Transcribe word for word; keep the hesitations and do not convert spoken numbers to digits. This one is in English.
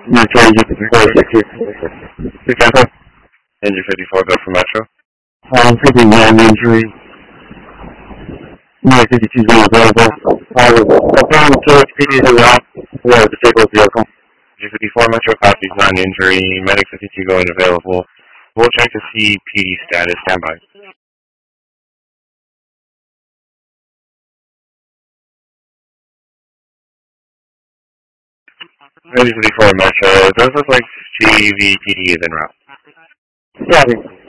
Yeah, sorry, you can go six here. Six Echo. Engine fifty-four, go for Metro. Um, fifty one injury. Yeah, fifty-two is available. Uh, confirm to P D is out. We have disabled vehicle. Engine fifty-four, Metro, copies, non-injury. Medic fifty-two going available. We'll check to see P D status. Standby. Engine fifty-four, Metro. It does look like G V P D is en route. Yeah,